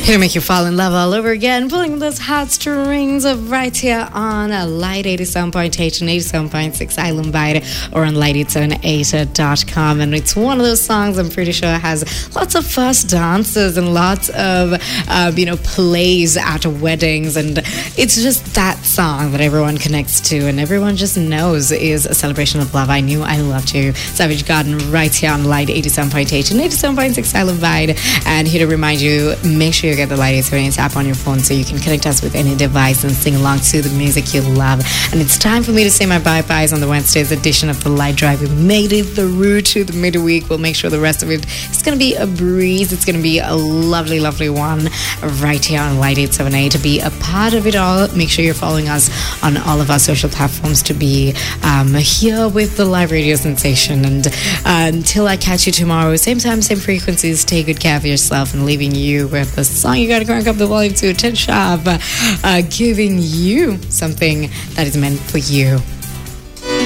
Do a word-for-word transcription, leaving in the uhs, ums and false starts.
Here to make you fall in love all over again, pulling those heartstrings of right here on a Light eighty-seven point eight and eighty-seven point six Island Bite or on light eight seven eight dot com. And it's one of those songs I'm pretty sure has lots of first dances and lots of, uh, you know, plays at weddings. And it's just that song that everyone connects to and everyone just knows is a celebration of love. I Knew I Loved You. Savage Garden right here on Light eighty-seven point eight and eighty-seven point six Island Bite. And here to remind you, make sure you get the Light eighty-seven app on your phone so you can connect us with any device and sing along to the music you love. And it's time for me to say my bye-byes on the Wednesday's edition of the Light Drive. We made it through to the midweek. We'll make sure the rest of it is going to be a breeze. It's going to be a lovely, lovely one right here on Light eight seven eight. To be a part of it all, make sure you're following us on all of our social platforms to be um, here with the live radio sensation. And uh, until I catch you tomorrow, same time, same frequencies, take good care of yourself and leaving you with the song you got to crank up the volume to ten sharp, uh, giving you something that is meant for you.